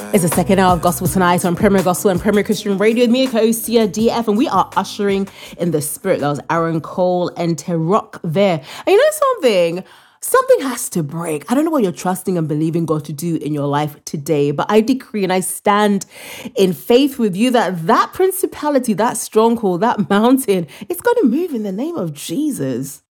It's the second hour of Gospel Tonight on Premier Gospel and Premier Christian Radio. Me, co-host Sia DF, and we are ushering in the spirit. That was Aaron Cole and Terok there. And you know something? Something has to break. I don't know what you're trusting and believing God to do in your life today, but I decree and I stand in faith with you that principality, that stronghold, that mountain, it's going to move in the name of Jesus.